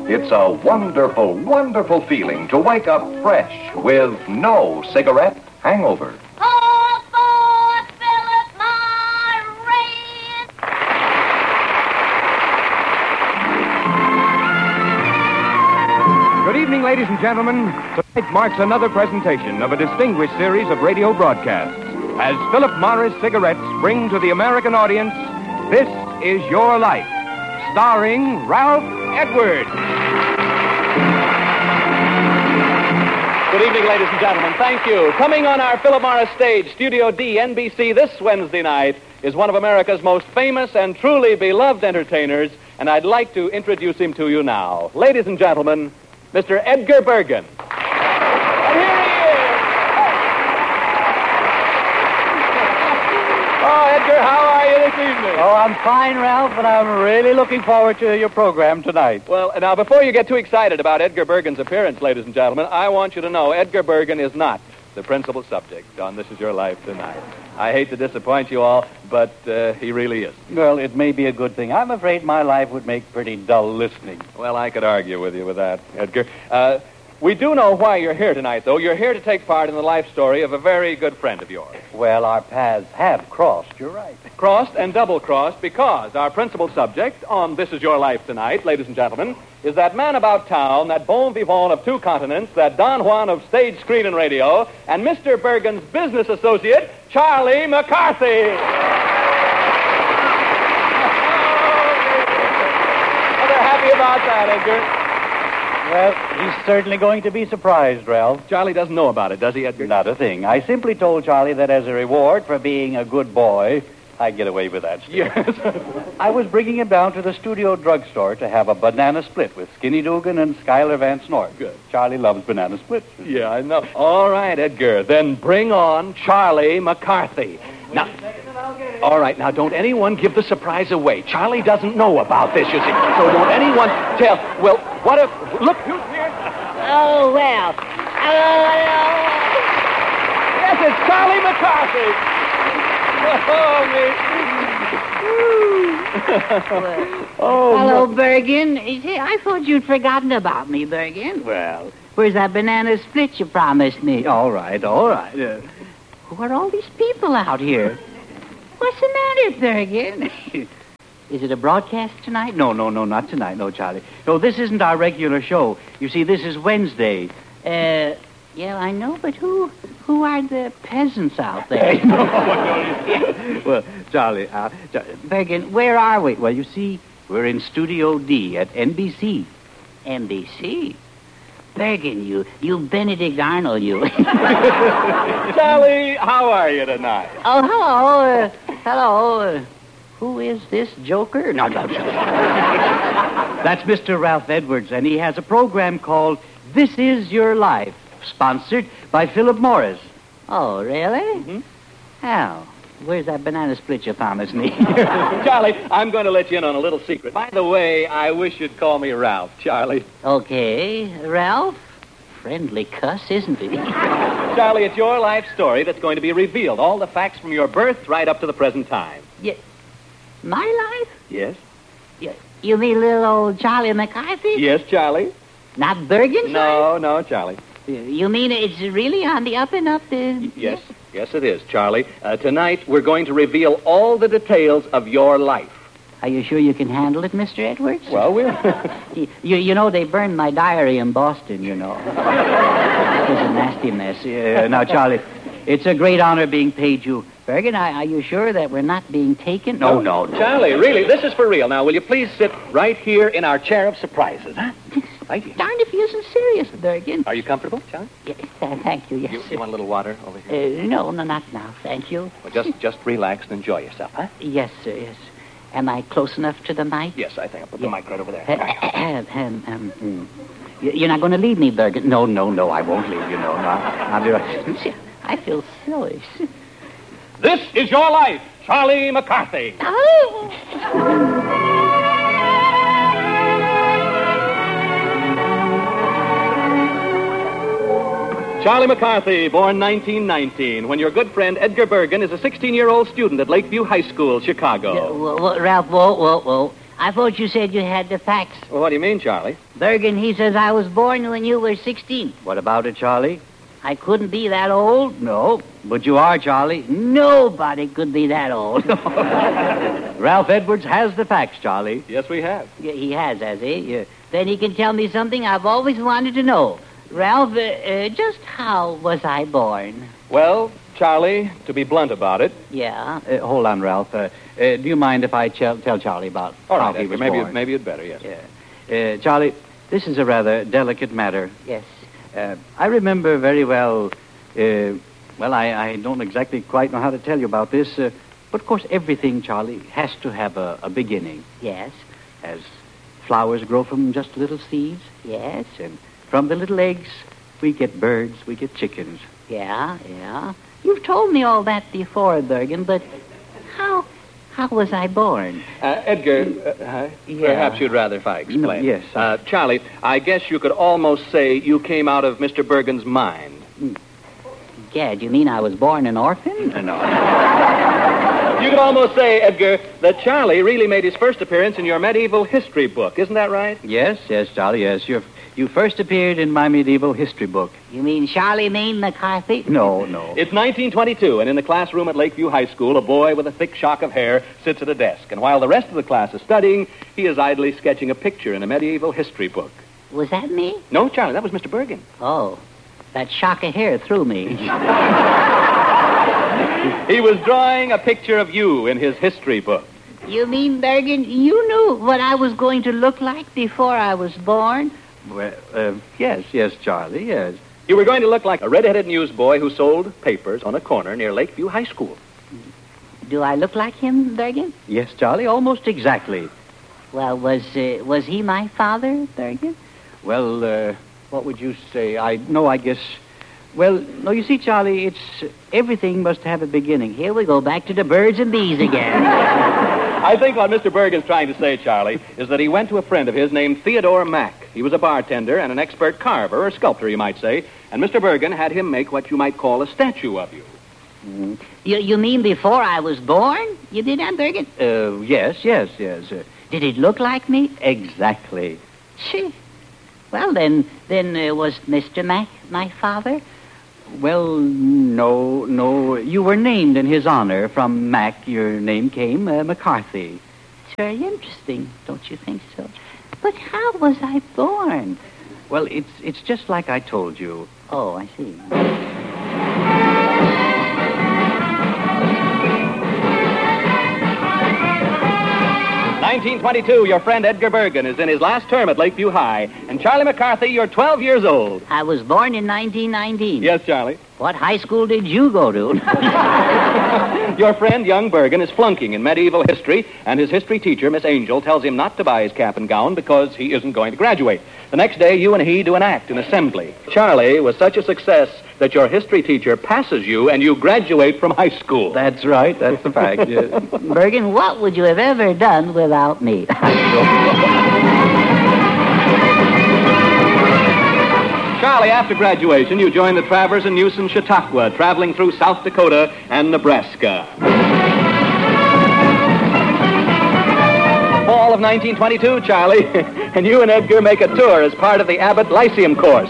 It's a wonderful, wonderful feeling to wake up fresh with no cigarette hangover. Oh, for Philip Morris! Good evening, ladies and gentlemen. Tonight marks another presentation of a distinguished series of radio broadcasts. As Philip Morris cigarettes bring to the American audience, This Is Your Life, starring Ralph Edwards. Good evening, ladies and gentlemen. Thank you. Coming on our Philip Morris stage, Studio D, NBC, this Wednesday night, is one of America's most famous and truly beloved entertainers, and I'd like to introduce him to you now. Ladies and gentlemen, Mr. Edgar Bergen. And here he is. Oh, Edgar, how are you this evening? Oh, I'm fine, Ralph, and I'm really looking forward to your program tonight. Well, now, before you get too excited about Edgar Bergen's appearance, ladies and gentlemen, I want you to know Edgar Bergen is not the principal subject on This Is Your Life tonight. I hate to disappoint you all, but he really is. Well, it may be a good thing. I'm afraid my life would make pretty dull listening. Well, I could argue with you with that, Edgar. We do know why you're here tonight, though. You're here to take part in the life story of a very good friend of yours. Well, our paths have crossed, you're right. Crossed and double-crossed because our principal subject on This Is Your Life tonight, ladies and gentlemen, is that man about town, that bon vivant of two continents, that Don Juan of stage, screen, and radio, and Mr. Bergen's business associate, Charlie McCarthy. Well, they're happy about that, Edgar. Well, he's certainly going to be surprised, Ralph. Charlie doesn't know about it, does he, Edgar? Not a thing. I simply told Charlie that as a reward for being a good boy, I'd get away with that still. Yes. I was bringing him down to the studio drugstore to have a banana split with Skinny Dugan and Schuyler Van Snort. Good. Charlie loves banana splits. Yeah, I know. All right, Edgar. Then bring on Charlie McCarthy. Now, all right, now don't anyone give the surprise away. Charlie doesn't know about this, you see. So don't anyone tell. Well, what if... Look, who's here? Oh, well. Yes, it's Charlie McCarthy. Oh, Hello, Bergen. I thought you'd forgotten about me, Bergen. Well, Where's that banana split you promised me? all right. Who are all these people out here? What's the matter, Bergen? Is it a broadcast tonight? No, not tonight. No, Charlie. No, this isn't our regular show. You see, this is Wednesday. Yeah, I know, but who are the peasants out there? Well, Charlie, Bergen, where are we? well, you see, we're in Studio D at NBC. NBC. Bergen, you Benedict Arnold, you. Charlie, how are you tonight? Oh, hello. Hello. Who is this joker? No. That's Mr. Ralph Edwards, and he has a program called This Is Your Life, sponsored by Philip Morris. Oh, really? Mm-hmm. Oh, where's that banana split you promised me? Charlie, I'm going to let you in on a little secret. By the way, I wish you'd call me Ralph, Charlie. Okay, Ralph. Friendly cuss, isn't he? Charlie, it's your life story that's going to be revealed. All the facts from your birth right up to the present time. My life? Yes? You mean little old Charlie McCarthy? Yes, Charlie? Not Bergen's life? No, Charlie. You mean it's really on the up and up? Yes, it is, Charlie. Tonight, we're going to reveal all the details of your life. Are you sure you can handle it, Mr. Edwards? Well, we'll... You know, they burned my diary in Boston, you know. It was a nasty mess. Now, Charlie, it's a great honor being paid you. Bergen, are you sure that we're not being taken? No. Charlie, really, this is for real. Now, will you please sit right here in our chair of surprises, huh? Right here. Darned if you isn't serious, Bergen. Are you comfortable, Charlie? Thank you, yes. You want a little water over here? No, not now, thank you. Well, just relax and enjoy yourself, huh? Yes, sir, yes. Am I close enough to the mic? Yes, I think I'll put the mic right over there. You're not going to leave me, Bergen? No, I won't leave you, no. I'll be right. I feel silly. This is your life, Charlie McCarthy. Oh! Charlie McCarthy, born 1919, when your good friend Edgar Bergen is a 16-year-old student at Lakeview High School, Chicago. Ralph, whoa. I thought you said you had the facts. Well, what do you mean, Charlie? Bergen, he says I was born when you were 16. What about it, Charlie? I couldn't be that old. No, but you are, Charlie. Nobody could be that old. Ralph Edwards has the facts, Charlie. Yes, we have. Yeah, he has he? Yeah. Then he can tell me something I've always wanted to know. Ralph, just how was I born? Well, Charlie, to be blunt about it. Yeah. Hold on, Ralph. Do you mind if I tell Charlie about All how right, he Edgar, was born? maybe you'd better, yes. Yeah. Charlie, this is a rather delicate matter. Yes. I remember very well, I don't exactly quite know how to tell you about this, but of course everything, Charlie, has to have a beginning. Yes. As flowers grow from just little seeds. Yes. And from the little eggs, we get birds, we get chickens. Yeah. You've told me all that before, Bergen, but how was I born? Edgar, Yeah. perhaps you'd rather if I explain. No, yes. Charlie, I guess you could almost say you came out of Mr. Bergen's mind. Gad, you mean I was born an orphan? No. You could almost say, Edgar, that Charlie really made his first appearance in your medieval history book. Isn't that right? Yes, Charlie, yes. You first appeared in my medieval history book. You mean Charlemagne McCarthy? No. It's 1922, and in the classroom at Lakeview High School, a boy with a thick shock of hair sits at a desk. And while the rest of the class is studying, he is idly sketching a picture in a medieval history book. Was that me? No, Charlie, that was Mr. Bergen. Oh, that shock of hair threw me. He was drawing a picture of you in his history book. You mean, Bergen, you knew what I was going to look like before I was born? Well, yes, Charlie, yes. You were going to look like a red-headed newsboy who sold papers on a corner near Lakeview High School. Do I look like him, Bergen? Yes, Charlie, almost exactly. Well, was he my father, Bergen? Well, what would you say? I guess... Well, no, you see, Charlie, everything must have a beginning. Here we go, back to the birds and bees again. I think what Mr. Bergen's trying to say, Charlie, is that he went to a friend of his named Theodore Mack. He was a bartender and an expert carver, or sculptor, you might say, and Mr. Bergen had him make what you might call a statue of you. You mean before I was born? You did that, Bergen? Yes. Did it look like me? Exactly. Gee. Well, then was Mr. Mack my father? Well, no. You were named in his honor. From Mac, your name came, McCarthy. It's very interesting, don't you think so? But how was I born? Well, it's just like I told you. Oh, I see. 1922, your friend Edgar Bergen is in his last term at Lakeview High. And Charlie McCarthy, you're 12 years old. I was born in 1919. Yes, Charlie. What high school did you go to? Your friend, young Bergen, is flunking in medieval history, and his history teacher, Miss Angel, tells him not to buy his cap and gown because he isn't going to graduate. The next day, you and he do an act in assembly. Charlie was such a success that your history teacher passes you and you graduate from high school. That's right. That's the fact. Yes. Bergen, what would you have ever done without me? Charlie, after graduation, you joined the Travers and Newsom Chautauqua, traveling through South Dakota and Nebraska. Fall of 1922, Charlie, and you and Edgar make a tour as part of the Abbott Lyceum course.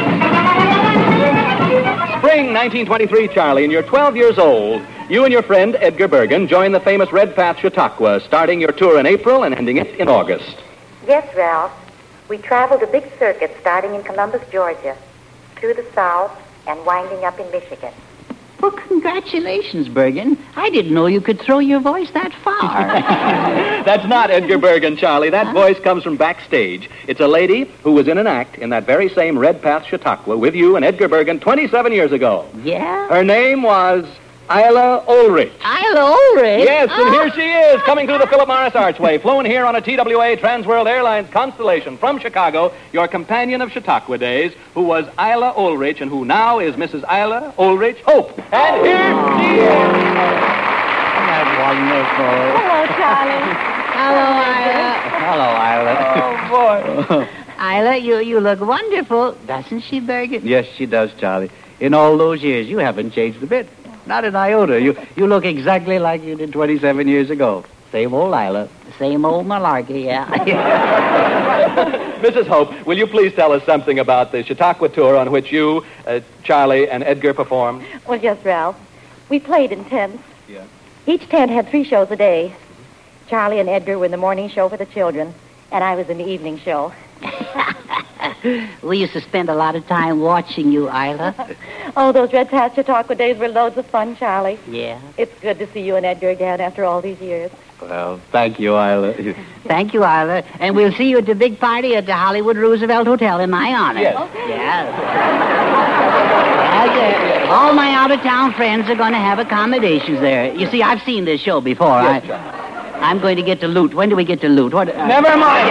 Spring 1923, Charlie, and you're 12 years old. You and your friend, Edgar Bergen, join the famous Red Path Chautauqua, starting your tour in April and ending it in August. Yes, Ralph. We traveled a big circuit starting in Columbus, Georgia, through the South and winding up in Michigan. Well, congratulations, Bergen. I didn't know you could throw your voice that far. That's not Edgar Bergen, Charlie. That voice comes from backstage. It's a lady who was in an act in that very same Red Path Chautauqua with you and Edgar Bergen 27 years ago. Yeah? Her name was Isla Ulrich. Isla Ulrich? Yes, and here she is, coming through the Philip Morris Archway, flown here on a TWA Transworld Airlines Constellation from Chicago, your companion of Chautauqua days, who was Isla Ulrich and who now is Mrs. Isla Ulrich Hope. And here she is. That's Hello, Isla. wonderful. Hello, Isla. Oh, boy. Isla, you look wonderful, doesn't she, Bergen? Yes, she does, Charlie. In all those years, you haven't changed a bit. Not an iota. You look exactly like you did 27 years ago. Same old Isla. Same old malarkey, yeah. Mrs. Hope, will you please tell us something about the Chautauqua tour on which you, Charlie, and Edgar performed? Well, yes, Ralph. We played in tents. Yeah. Each tent had 3 shows a day. Charlie and Edgar were in the morning show for the children, and I was in the evening show. We used to spend a lot of time watching you, Isla. Oh, those Red Patch Chautauqua days were loads of fun, Charlie. Yeah. It's good to see you and Edgar again after all these years. Well, thank you, Isla. Thank you, Isla. And we'll see you at the big party at the Hollywood Roosevelt Hotel in my honor. Yes. Okay. Yeah. All my out-of-town friends are going to have accommodations there. You see, I've seen this show before. Yes, I'm going to get to loot. When do we get to loot? What? Never mind.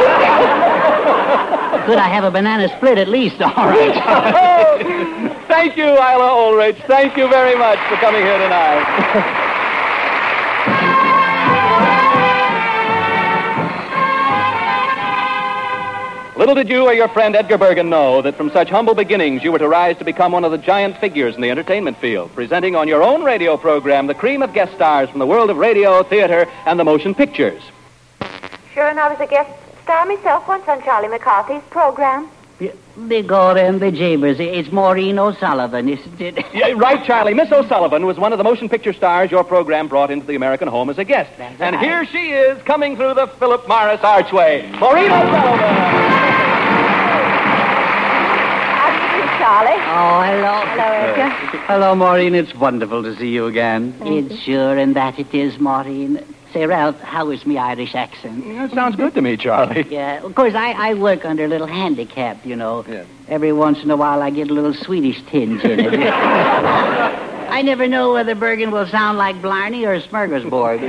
Could I have a banana split at least? All right. Thank you, Isla Ulrich. Thank you very much for coming here tonight. Little did you or your friend Edgar Bergen know that from such humble beginnings you were to rise to become one of the giant figures in the entertainment field, presenting on your own radio program the cream of guest stars from the world of radio, theater, and the motion pictures. Sure, and I was a guest star myself once on Charlie McCarthy's program. The God and the Jabers. It's Maureen O'Sullivan, isn't it? Yeah, right, Charlie. Miss O'Sullivan was one of the motion picture stars your program brought into the American home as a guest. That's and right. here she is, coming through the Philip Morris archway. Maureen O'Sullivan! Charlie. Oh, hello. Hello, Edgar. Hello, Maureen. It's wonderful to see you again. It's sure, and that it is, Maureen. Say, Ralph, how is me Irish accent? That sounds good to me, Charlie. Yeah, of course, I work under a little handicap, you know. Yes. Every once in a while, I get a little Swedish tinge in it. I never know whether Bergen will sound like Blarney or Smorgasbord.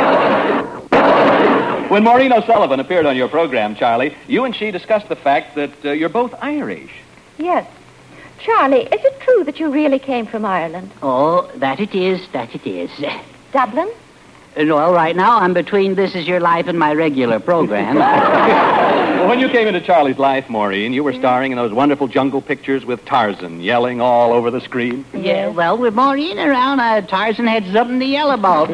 When Maureen O'Sullivan appeared on your program, Charlie, you and she discussed the fact that you're both Irish. Yes. Charlie, is it true that you really came from Ireland? Oh, that it is, that it is. Dublin? Well, right now, I'm between This Is Your Life and my regular program. Well, when you came into Charlie's life, Maureen, you were starring in those wonderful jungle pictures with Tarzan yelling all over the screen. Yeah, well, with Maureen around, Tarzan had something to yell about.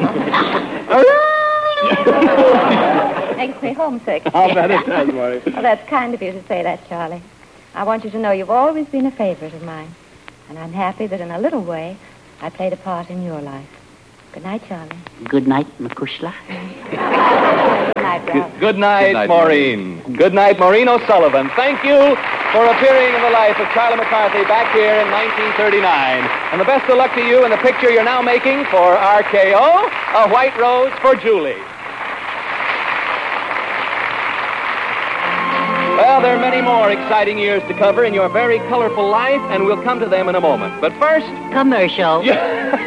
Makes me homesick. I'll bet it does, Maureen. Well, that's kind of you to say that, Charlie. I want you to know you've always been a favorite of mine. And I'm happy that in a little way, I played a part in your life. Good night, Charlie. Good night, Makushla. Good night, Ralph. Good night, Maureen. Good night, Maureen O'Sullivan. Thank you for appearing in the life of Charlie McCarthy back here in 1939. And the best of luck to you in the picture you're now making for RKO, A White Rose for Julie. Well, there are many more exciting years to cover in your very colorful life, and we'll come to them in a moment. But first... Commercial. Yes,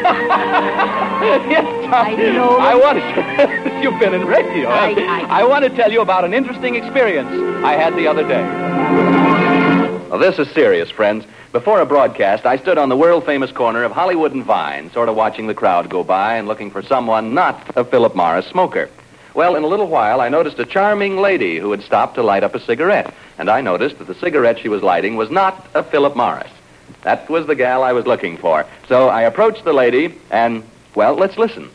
Charlie. I know. I want to... You've been in radio. I want to tell you about an interesting experience I had the other day. Well, this is serious, friends. Before a broadcast, I stood on the world-famous corner of Hollywood and Vine, sort of watching the crowd go by and looking for someone not a Philip Morris smoker. Well, in a little while, I noticed a charming lady who had stopped to light up a cigarette. And I noticed that the cigarette she was lighting was not a Philip Morris. That was the gal I was looking for. So I approached the lady and, well, let's listen.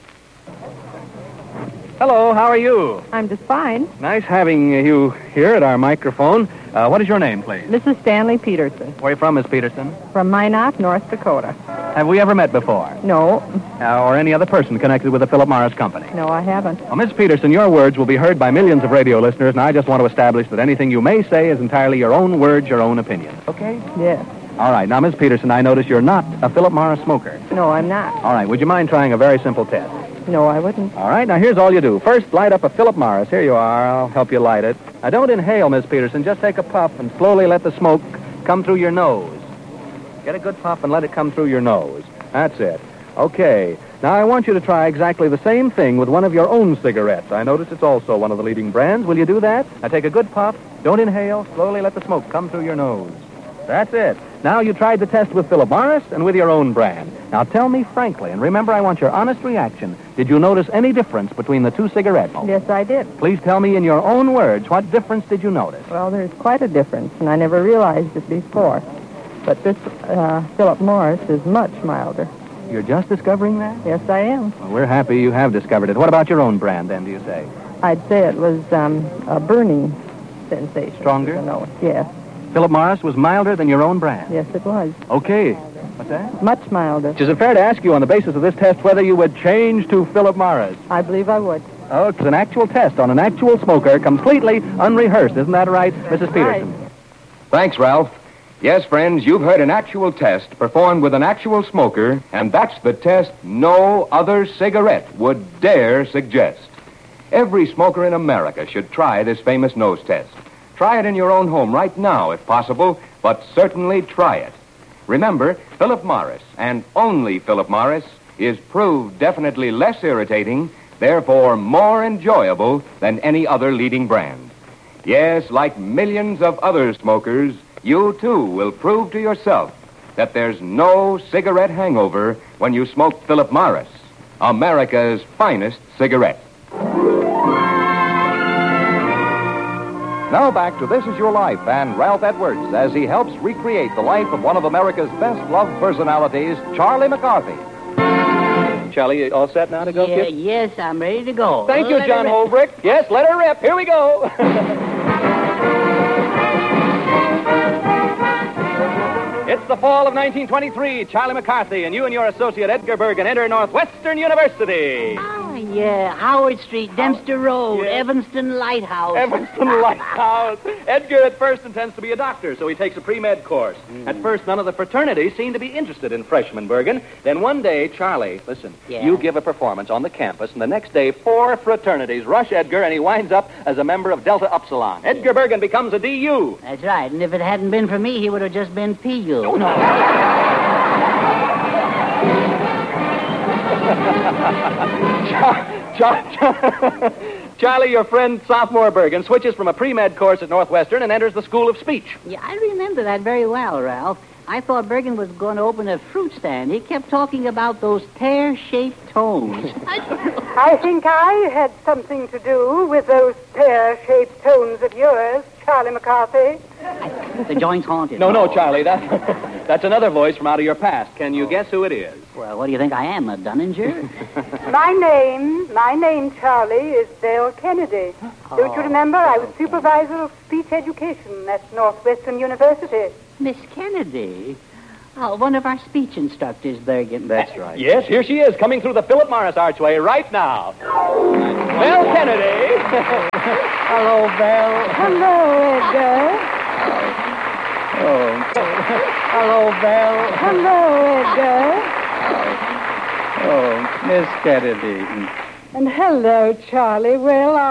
Hello, how are you? I'm just fine. Nice having you here at our microphone. What is your name, please? Mrs. Stanley Peterson Where are you from, Miss Peterson? from Minot, North Dakota. Have we ever met before? No, Or any other person connected with the Philip Morris Company? no, I haven't. Well, Miss Peterson, your words will be heard by millions of radio listeners, and I just want to establish that anything you may say is entirely your own words, your own opinion. Okay? Yes. All right. Now, Miss Peterson, I notice you're not a Philip Morris smoker. No, I'm not. All right. Would you mind trying a very simple test? No, I wouldn't. All right. Now, here's all you do. First, light up a Philip Morris. Here you are. I'll help you light it. Now, don't inhale, Miss Peterson. Just take a puff and slowly let the smoke come through your nose. Get a good puff and let it come through your nose. That's it. Okay. Now, I want you to try exactly the same thing with one of your own cigarettes. I notice it's also one of the leading brands. Will you do that? Now, take a good puff. Don't inhale. Slowly let the smoke come through your nose. That's it. Now, you tried the test with Philip Morris and with your own brand. Now, tell me frankly, and remember, I want your honest reaction. Did you notice any difference between the two cigarettes? Yes, I did. Please tell me in your own words, what difference did you notice? Well, there's quite a difference, and I never realized it before. But this Philip Morris is much milder. You're just discovering that? Yes, I am. Well, we're happy you have discovered it. What about your own brand, then, do you say? I'd say it was a burning sensation. Stronger? No, yes. Philip Morris was milder than your own brand. Yes, it was. Okay. What's that? Much milder. Is it fair to ask you on the basis of this test whether you would change to Philip Morris? I believe I would. Oh, it's an actual test on an actual smoker, completely unrehearsed. Isn't that right, Mrs. Peterson? Right. Thanks, Ralph. Yes, friends, you've heard an actual test performed with an actual smoker, and that's the test no other cigarette would dare suggest. Every smoker in America should try this famous nose test. Try it in your own home right now, if possible, but certainly try it. Remember, Philip Morris, and only Philip Morris, is proved definitely less irritating, therefore more enjoyable than any other leading brand. Yes, like millions of other smokers, you too will prove to yourself that there's no cigarette hangover when you smoke Philip Morris, America's finest cigarette. Now back to This Is Your Life and Ralph Edwards as he helps recreate the life of one of America's best-loved personalities, Charlie McCarthy. Charlie, you all set now to go, kid? Yes, I'm ready to go. Thank you, Let John her rip. Holbrook. Yes, let her rip. Here we go. It's the fall of 1923. Charlie McCarthy and you and your associate Edgar Bergen enter Northwestern University. Oh, yeah. Howard Street, Dempster Road, yeah. Evanston Lighthouse. Evanston Lighthouse. Edgar at first intends to be a doctor, so he takes a pre-med course. At first, none of the fraternities seem to be interested in freshman Bergen. Then one day, Charlie, listen, Yeah. you give a performance on the campus, and the next day, 4 fraternities rush Edgar, and he winds up as a member of Delta Upsilon. Edgar Bergen becomes a DU. That's right. And if it hadn't been for me, he would have just been PU. Oh, no. Charlie, your friend sophomore Bergen switches from a pre-med course at Northwestern and enters the School of Speech. Yeah, I remember that very well, Ralph. I thought Bergen was going to open a fruit stand. He kept talking about those pear-shaped tones. I think I had something to do with those pear-shaped tones of yours, Charlie McCarthy. The joint's haunted. No, Charlie, that's another voice from out of your past. Can you guess who it is? Well, what do you think I am, a Dunninger? My name, Charlie, is Dale Kennedy. Don't you remember? I was supervisor of speech education at Northwestern University. Miss Kennedy? Oh, one of our speech instructors, Bergen. That's right. Yes, here she is, coming through the Philip Morris archway right now. Belle Kennedy. Hello, Belle. Hello, Edgar. Hello, Belle. Hello, Edgar. Oh, Miss Kennedy. And hello, Charlie. Well,